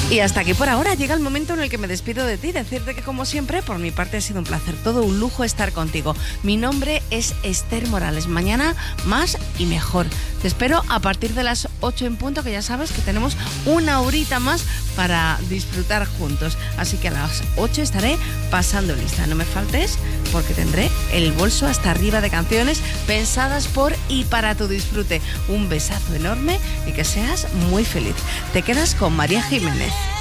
Y hasta aquí por ahora. Llega el momento en el que me despido de ti. Decirte que, como siempre, por mi parte ha sido un placer, todo un lujo estar contigo. Mi nombre es Esther Morales. Mañana más y mejor. Te espero a partir de las 8 en punto, que ya sabes que tenemos una horita más para disfrutar juntos. Así que a las 8 estaré pasando lista. No me faltes, porque tendré el bolso hasta arriba de canciones pensadas por y para tu disfrute. Un besazo enorme y que seas muy feliz. Te quedas con María Jiménez.